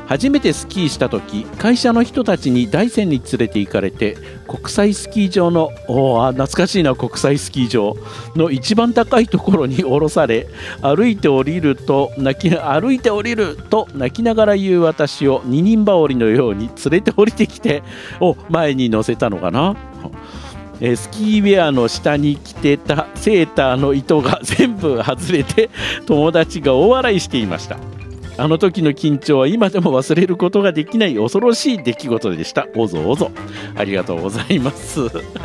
初めてスキーした時、会社の人たちに大山に連れて行かれて、国際スキー場の懐かしいな、国際スキー場の一番高いところに降ろされ、歩いて降りると泣きながら言う私を二人羽織のように連れて降りてきて、前に乗せたのかな。スキーウェアの下に着てたセーターの糸が全部外れて、友達が大笑いしていました。あの時の緊張は今でも忘れることができない恐ろしい出来事でした。おぞおぞ。ありがとうございます。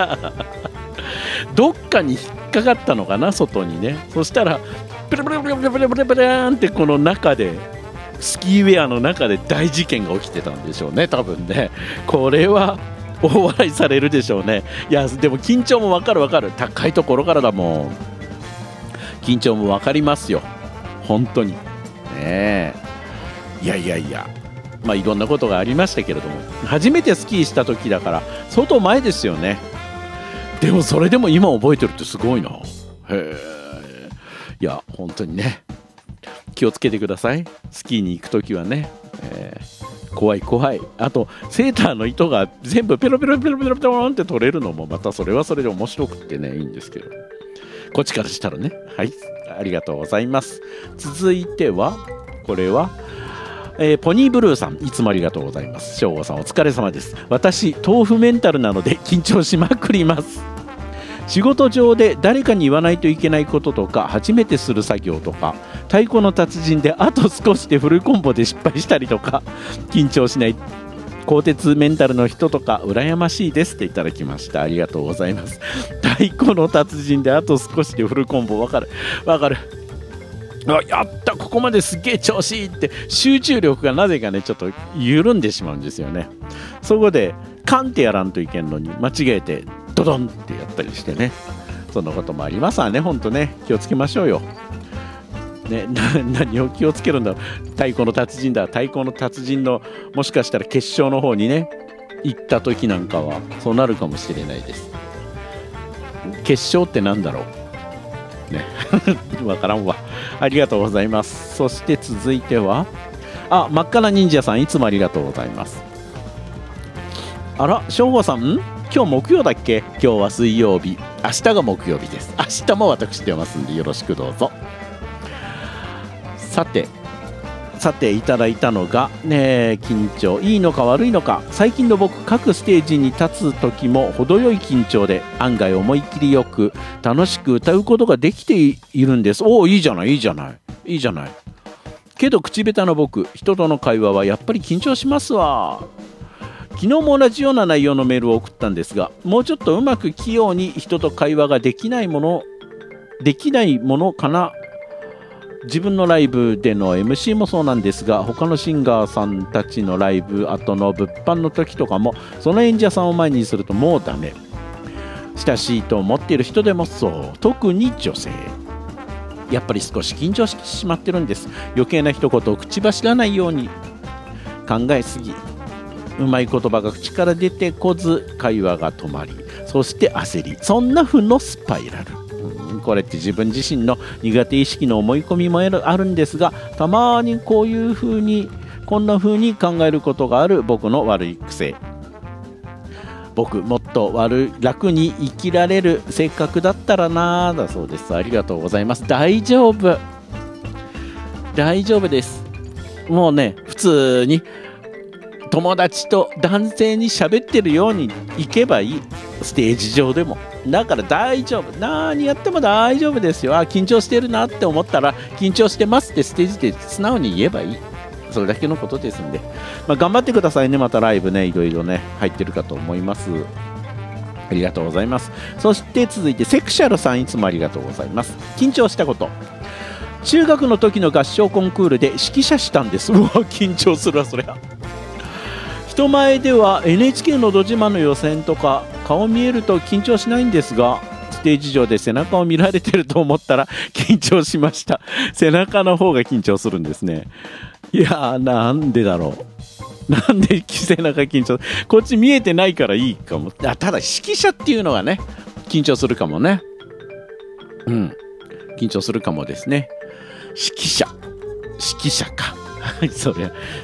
どっかに引っかかったのかな、外にね。そしたらプルプルプルプルプルプルプルーンって、この中でスキーウェアの中で大事件が起きてたんでしょうね、多分ね。これは大笑いされるでしょうね。いやでも緊張もわかる。高いところからだもん。緊張もわかりますよ、本当にね。いやいろんなことがありましたけれども、初めてスキーした時だから相当前ですよね。でもそれでも今覚えてるってすごいな。いや本当にね、気をつけてください、スキーに行く時はね。怖い。あとセーターの糸が全部ペロペロって取れるのもまたそれはそれで面白くってね、いいんですけど、こっちからしたらね。はい、ありがとうございます。続いてはこれは、ポニーブルーさん、いつもありがとうございます。翔吾さんお疲れ様です。私豆腐メンタルなので緊張しまくります。仕事上で誰かに言わないといけないこととか、初めてする作業とか、太鼓の達人であと少しでフルコンボで失敗したりとか、緊張しない鋼鉄メンタルの人とか羨ましいですっていただきました。ありがとうございます。太鼓の達人であと少しでフルコンボ、わかる。やった、ここまですっげえ調子いいって、集中力がなぜかねちょっと緩んでしまうんですよね。そこでカンってやらんといけんのに間違えてドドンってやったりしてね、そんなこともありますわね。ほんとね、気をつけましょうよ、ね。何を気をつけるんだろう。太鼓の達人のもしかしたら決勝の方にね行った時なんかはそうなるかもしれないです。決勝ってなんだろうね。わからんわ。ありがとうございます。そして続いては真っ赤な忍者さん、いつもありがとうございます。あら、翔吾さん、今日木曜だっけ。今日は水曜日、明日が木曜日です。明日も私出ますんでよろしくどうぞ。さていただいたのがね、緊張いいのか悪いのか。最近の僕、各ステージに立つ時も程よい緊張で、案外思い切りよく楽しく歌うことができているんです。いいじゃないけど口下手な僕、人との会話はやっぱり緊張しますわ。昨日も同じような内容のメールを送ったんですが、もうちょっとうまく器用に人と会話ができないものかな。自分のライブでの MC もそうなんですが、他のシンガーさんたちのライブ後の物販の時とかも、その演者さんを前にするともうダメ。親しいと思っている人でもそう、特に女性、やっぱり少し緊張してしまってるんです。余計な一言を口走らないように。考えすぎ、うまい言葉が口から出てこず、会話が止まり、そして焦り、そんな負のスパイラル。これって自分自身の苦手意識の思い込みもあるんですが、たまにこんな風に考えることがある僕の悪い癖。僕もっと楽に生きられる性格だったらなぁ、だそうです。ありがとうございます。大丈夫です。もうね、普通に友達と男性に喋ってるように行けばいい。ステージ上でも。だから大丈夫。何やっても大丈夫ですよ。緊張してるなって思ったら、緊張してますってステージで素直に言えばいい。それだけのことですんで、頑張ってくださいね。またライブね、いろいろね入ってるかと思います。ありがとうございます。そして続いてセクシャルさん、いつもありがとうございます。緊張したこと。中学の時の合唱コンクールで指揮者したんです。緊張するわそりゃ。人前では NHK のど自慢の予選とか顔見えると緊張しないんですが、ステージ上で背中を見られてると思ったら緊張しました。背中の方が緊張するんですね。いやー、なんでだろう。なんで背中緊張、こっち見えてないからいいかも。ただ指揮者っていうのはね、緊張するかもね。緊張するかもですね。指揮者か。そりゃ